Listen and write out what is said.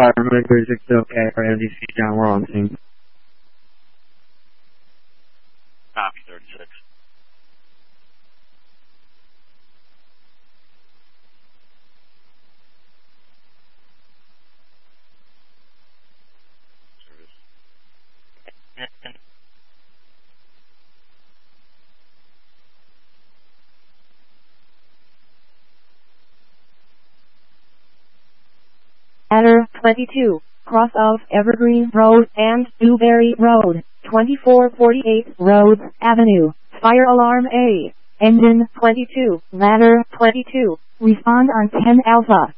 runway 36 okay for NDC down, we're on scene. Copy 36. Adder 22, cross of Evergreen Road and Dewberry Road, 2448 Rhodes Avenue, fire alarm A, engine 22, ladder 22, respond on 10 Alpha.